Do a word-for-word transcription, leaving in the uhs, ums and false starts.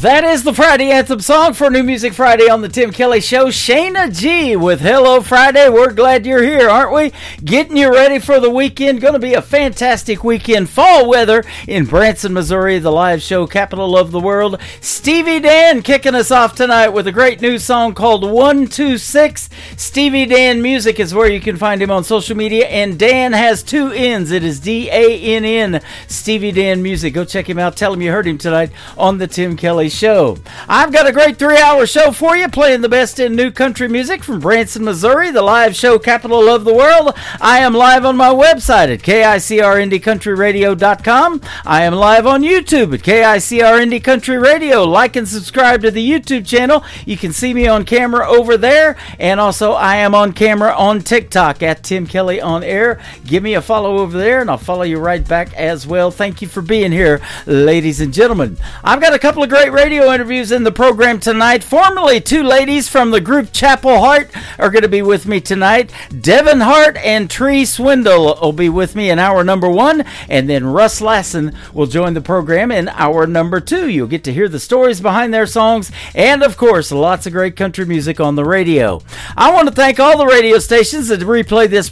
That is the Friday anthem song for New Music Friday on the Tim Kelly Show. Shayna G with Hello Friday. We're glad you're here, aren't we? Getting you ready for the weekend. Going to be a fantastic weekend. Fall weather in Branson, Missouri, the live show capital of the world. Stevie Dan kicking us off tonight with a great new song called one two six. Stevie Dan Music is where you can find him on social media, and Dan has two N's. It is D A N N. Stevie Dan Music. Go check him out. Tell him you heard him tonight on the Tim Kelly Show. I've got a great three-hour show for you, playing the best in new country music from Branson, Missouri, the live show capital of the world. I am live on my website at K I C R Indie Country Radio dot com. I am live on YouTube at K I C R Indie Country Radio. Like and subscribe to the YouTube channel. You can see me on camera over there, and also I am on camera on TikTok at Tim Kelly On Air. Give me a follow over there, and I'll follow you right back as well. Thank you for being here, ladies and gentlemen. I've got a couple of great radio interviews in the program tonight. Formerly, two ladies from the group Chapel Hart are going to be with me tonight. Devin Hart and Tree Swindle will be with me in hour number one, and then Russ Lassen will join the program in hour number two. You'll get to hear the stories behind their songs, and of course, lots of great country music on the radio. I want to thank all the radio stations that replay this